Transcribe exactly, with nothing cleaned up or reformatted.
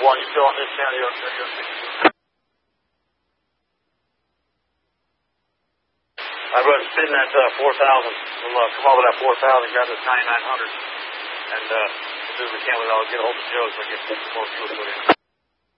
one. You still on this channel? You're, you're, you're I run spin that uh, four thousand. We'll uh, come over that four thousand, grab this ninety-nine hundred, and uh, as soon as we can, we'll get a hold of Joe so we can get some more fuel put in.